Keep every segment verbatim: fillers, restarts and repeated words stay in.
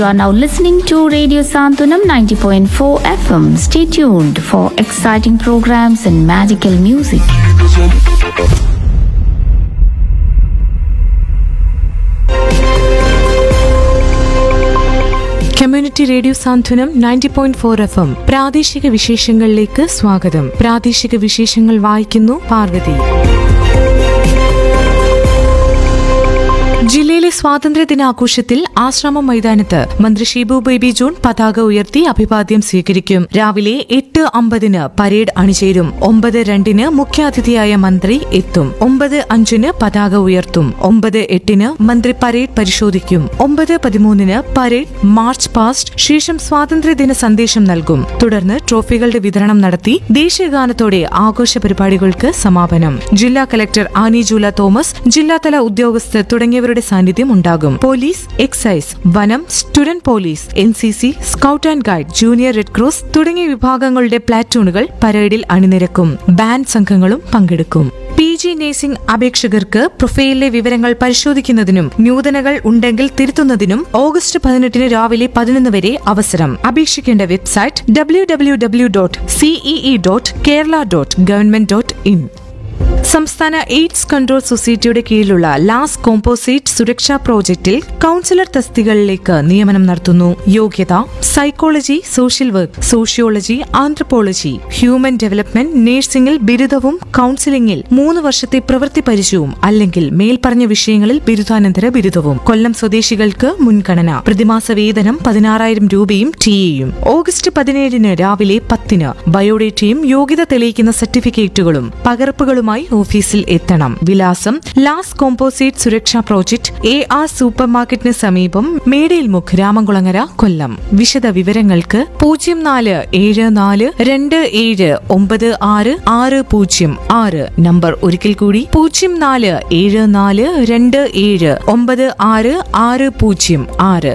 You are now listening to Radio Santunam ninety point four F M. Stay tuned for exciting programs and magical music. Community radio Santhwanam ninety point four F M പ്രാദേശിക വിശേഷങ്ങളിലേക്ക് സ്വാഗതം. പ്രാദേശിക വിശേഷങ്ങൾ വായിക്കുന്നു പാർവതി. ജില്ലയിലെ സ്വാതന്ത്ര്യ ദിനാഘോഷത്തിൽ ആശ്രമം മൈതാനത്ത് മന്ത്രി ഷിബു ബേബി ജോൺ പതാക ഉയർത്തി അഭിവാദ്യം സ്വീകരിക്കും. രാവിലെ എട്ട് അമ്പതിന് പരേഡ് അണിചേരും. ഒമ്പത് രണ്ടിന് മുഖ്യാതിഥിയായ മന്ത്രി എത്തും. ഒമ്പത് അഞ്ചിന് പതാക ഉയർത്തും. ഒമ്പത് എട്ടിന് മന്ത്രി പരേഡ് പരിശോധിക്കും. ഒമ്പത് പതിമൂന്നിന് പരേഡ് മാർച്ച് പാസ്റ്റ് ശേഷം സ്വാതന്ത്ര്യദിന സന്ദേശം നൽകും. തുടർന്ന് ട്രോഫികളുടെ വിതരണം നടത്തി ദേശീയഗാനത്തോടെ ആഘോഷ പരിപാടികൾക്ക് സമാപനം. ജില്ലാ കലക്ടർ ആനി ജൂല തോമസ്, ജില്ലാതല ഉദ്യോഗസ്ഥർ തുടങ്ങിയവരുടെ സാന്നിധ്യം ഉണ്ടാകും. പോലീസ്, എക്സൈസ്, വനം, student police, N C C, scout and guide, junior red cross തുടങ്ങിയ വിഭാഗങ്ങളുടെ പ്ലാറ്റൂണുകൾ പരേഡിൽ അണിനിരക്കും. ബാൻഡ് സംഘങ്ങളും പങ്കെടുക്കും. പി ജി നഴ്സിംഗ് അപേക്ഷകർക്ക് പ്രൊഫൈലിലെ വിവരങ്ങൾ പരിശോധിക്കുന്നതിനും ന്യൂനതകൾ ഉണ്ടെങ്കിൽ തിരുത്തുന്നതിനും ഓഗസ്റ്റ് പതിനെട്ടിന് രാവിലെ പതിനൊന്ന് വരെ അവസരം. അപേക്ഷിക്കേണ്ട website W W W dot CEE dot Kerala dot government dot in. സംസ്ഥാന എയ്ഡ്സ് കൺട്രോൾ സൊസൈറ്റിയുടെ കീഴിലുള്ള ലാസ് കോമ്പോസിറ്റ് സുരക്ഷാ പ്രോജക്റ്റിൽ കൌൺസിലർ തസ്തികകളിലേക്ക് നിയമനം നടത്തുന്നു. യോഗ്യത psychology, social work, sociology, anthropology, human development, നഴ്സിംഗിൽ ബിരുദവും കൌൺസിലിംഗിൽ മൂന്ന് വർഷത്തെ പ്രവൃത്തി പരിചയവും അല്ലെങ്കിൽ മേൽപ്പറഞ്ഞ വിഷയങ്ങളിൽ ബിരുദാനന്തര ബിരുദവും. കൊല്ലം സ്വദേശികൾക്ക് മുൻഗണന. പ്രതിമാസ വേതനം പതിനാറായിരം രൂപയും ടിഎയും. ഓഗസ്റ്റ് പതിനേഴിന് രാവിലെ പത്തിന് ബയോഡേറ്റയും യോഗ്യത തെളിയിക്കുന്ന സർട്ടിഫിക്കറ്റുകളും പകർപ്പുകളുമായി ഓഫീസിൽ എത്തണം. വിലാസം ലാസ് കോമ്പോസിറ്റ് സുരക്ഷാ പ്രോജക്ട്, എ ആർ സൂപ്പർ മാർക്കറ്റിന് സമീപം, മേടയിൽ മുഖ്, രാമംകുളങ്ങര, കൊല്ലം. വിശദ വിവരങ്ങൾക്ക് പൂജ്യം നാല് ഏഴ് നാല് രണ്ട് ഏഴ് ഒമ്പത് ആറ് ആറ് പൂജ്യം ആറ്. നമ്പർ ഒരിക്കൽ കൂടി പൂജ്യം നാല് ഏഴ് നാല് രണ്ട് ഏഴ് ഒമ്പത് ആറ് ആറ് പൂജ്യം ആറ്.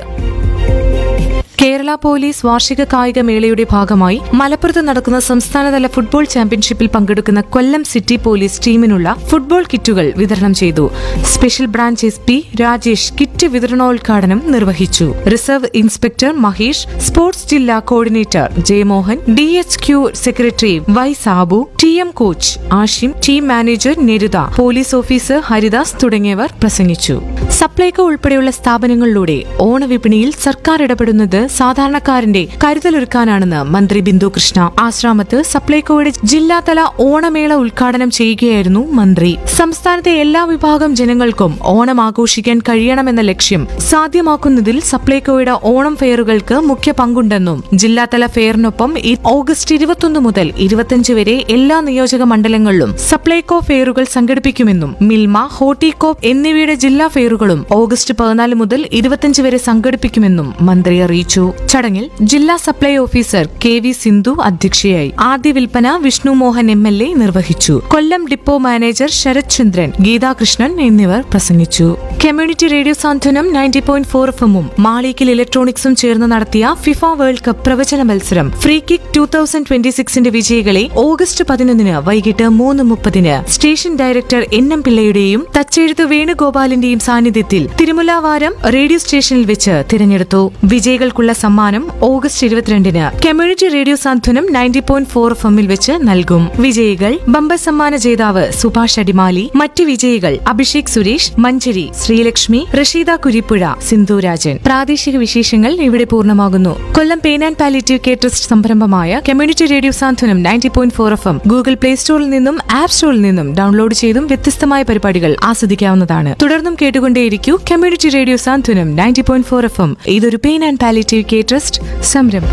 കേരള പോലീസ് വാർഷിക കായിക മേളയുടെ ഭാഗമായി മലപ്പുറത്ത് നടക്കുന്ന സംസ്ഥാനതല ഫുട്ബോൾ ചാമ്പ്യൻഷിപ്പിൽ പങ്കെടുക്കുന്ന കൊല്ലം സിറ്റി പോലീസ് ടീമിനുള്ള ഫുട്ബോൾ കിറ്റുകൾ വിതരണം ചെയ്തു. Special branch S P Rajesh kit വിതരണോദ്ഘാടനം നിർവഹിച്ചു. റിസർവ് ഇൻസ്പെക്ടർ മഹേഷ്, സ്പോർട്സ് ജില്ലാ coordinator Jayamohan, D H Q secretary Y Sabu, T M coach Hashim, team manager നെരുത, police officer Haridas തുടങ്ങിയവർ പ്രസംഗിച്ചു. സപ്ലൈകോ ഉൾപ്പെടെയുള്ള സ്ഥാപനങ്ങളിലൂടെ ഓണവിപണിയിൽ സർക്കാർ ഇടപെടുന്നത് സാധാരണക്കാരന്റെ കരുതലൊരുക്കാനാണെന്ന് മന്ത്രി ബിന്ദു കൃഷ്ണ. ആശ്രാമത്ത് സപ്ലൈകോയുടെ ജില്ലാതല ഓണമേള ഉദ്ഘാടനം ചെയ്യുകയായിരുന്നു മന്ത്രി. സംസ്ഥാനത്തെ എല്ലാ വിഭാഗം ജനങ്ങൾക്കും ഓണം ആഘോഷിക്കാൻ കഴിയണമെന്ന ലക്ഷ്യം സാധ്യമാക്കുന്നതിൽ സപ്ലൈകോയുടെ ഓണം ഫെയറുകൾക്ക് മുഖ്യ പങ്കുണ്ടെന്നും ജില്ലാതല ഫെയറിനൊപ്പം ഓഗസ്റ്റ് ഇരുപത്തൊന്ന് മുതൽ ഇരുപത്തിയഞ്ച് വരെ എല്ലാ നിയോജക മണ്ഡലങ്ങളിലും സപ്ലൈകോ ഫെയറുകൾ സംഘടിപ്പിക്കുമെന്നും മിൽമ, ഹോർട്ടികോപ്പ് എന്നിവയുടെ ജില്ലാ ഫെയറുകളും ഓഗസ്റ്റ് പതിനാല് മുതൽ ഇരുപത്തിയഞ്ച് വരെ സംഘടിപ്പിക്കുമെന്നും മന്ത്രി അറിയിച്ചു. ചടങ്ങിൽ ജില്ലാ supply officer K V Sindhu അധ്യക്ഷയായി. ആദ്യ വിൽപ്പന Vishnu Mohan M L A നിർവഹിച്ചു. കൊല്ലം ഡിപ്പോ മാനേജർ ശരത് ചന്ദ്രൻ, ഗീതാകൃഷ്ണൻ എന്നിവർ പ്രസംഗിച്ചു. കമ്മ്യൂണിറ്റി റേഡിയോ സാന്ത്വനം നയൻറ്റി പോയിന്റ് ഫോർ എഫ് എമ്മും മാളിക്കൽ ഇലക്ട്രോണിക്സും ചേർന്ന് നടത്തിയ ഫിഫ വേൾഡ് കപ്പ് പ്രവചന മത്സരം free kick two thousand twenty സിക്സിന്റെ വിജയികളെ ഓഗസ്റ്റ് പതിനൊന്നിന് വൈകിട്ട് മൂന്ന് മുപ്പതിന് സ്റ്റേഷൻ ഡയറക്ടർ എൻ എം പിള്ളയുടെയും തച്ചെഴുത്ത് വേണുഗോപാലിന്റെയും സാന്നിധ്യത്തിൽ തിരുമുലാവാരം റേഡിയോ സ്റ്റേഷനിൽ വെച്ച് തിരഞ്ഞെടുത്തു. വിജയികൾക്കുള്ള സമ്മാനം ഓഗസ്റ്റ് ഇരുപത്തിരണ്ടിന് കമ്മ്യൂണിറ്റി റേഡിയോ സാന്ത്വനം നയൻറ്റി പോയിന്റ് ഫോർ എഫ് എമ്മിൽ വെച്ച് നൽകും. വിജയികൾ ബമ്പർ സമ്മാന ജേതാവ് സുഭാഷ് അടിമാലി, മറ്റ് വിജയികൾ അഭിഷേക് സുരേഷ്, മഞ്ചരി, ശ്രീലക്ഷ്മി, റഷീദ കുരിപ്പുഴ, സിന്ധുരാജൻ. പ്രാദേശിക വിശേഷങ്ങൾ ഇവിടെ പൂർണ്ണമാകുന്നു. കൊല്ലം pain and palliative care trust സംരംഭമായ കമ്മ്യൂണിറ്റി റേഡിയോ സാന്ത്വനം ninety point four F M Google play സ്റ്റോറിൽ നിന്നും ആപ്പ് സ്റ്റോറിൽ നിന്നും ഡൗൺലോഡ് ചെയ്തും വ്യത്യസ്തമായ പരിപാടികൾ ആസ്വദിക്കാവുന്നതാണ്. തുടർന്നും കേട്ടുകൊണ്ടേയിരിക്കൂ കമ്മ്യൂണിറ്റി റേഡിയോ സാന്ത്വനം ninety point four F M. ഇതൊരു pain and palliative care trust സംരംഭം.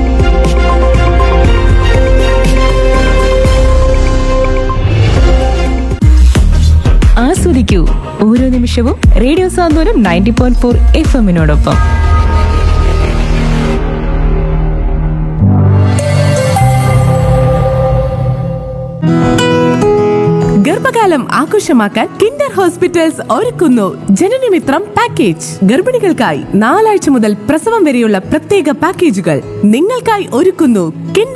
ആസ്വദിക്കൂ ഓരോ നിമിഷവും റേഡിയോ സാന്ത്വനം നയൻറ്റി പോയിന്റ് ഫോർ എഫ് എമ്മിനോടൊപ്പം. ഗർഭകാലം ആഘോഷമാക്കാൻ കിൻഡർ ഹോസ്പിറ്റൽസ് ഒരുക്കുന്നു ജനനമിത്രം പാക്കേജ്. ഗർഭിണികൾക്കായി നാലാഴ്ച മുതൽ പ്രസവം വരെയുള്ള പ്രത്യേക പാക്കേജുകൾ നിങ്ങൾക്കായി ഒരുക്കുന്നു. കിൻഡർ